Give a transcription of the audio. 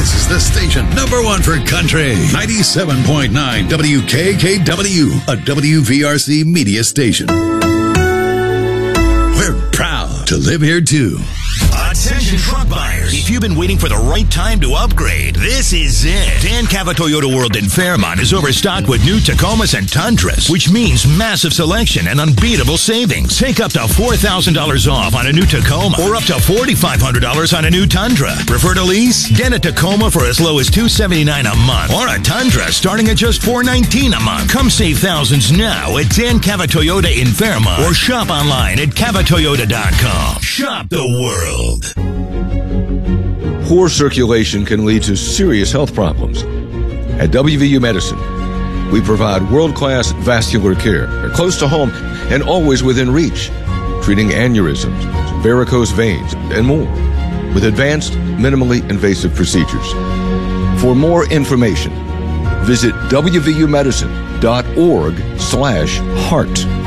This is the station #1 for country. 97.9 WKKW, a WVRC media station. We're proud to live here, too. Attention truck buyers. If you've been waiting for the right time to upgrade, this is it. Dan Cava Toyota World in Fairmont is overstocked with new Tacomas and Tundras, which means massive selection and unbeatable savings. Take up to $4,000 off on a new Tacoma or up to $4,500 on a new Tundra. Prefer to lease? Get a Tacoma for as low as $279 a month or a Tundra starting at just $419 a month. Come save thousands now at Dan Cava Toyota in Fairmont or shop online at cavatoyota.com. Shop the world. Poor circulation can lead to serious health problems. At WVU Medicine, we provide world-class vascular care, close to home and always within reach, treating aneurysms, varicose veins, and more, with advanced, minimally invasive procedures. For more information, visit wvumedicine.org/heart.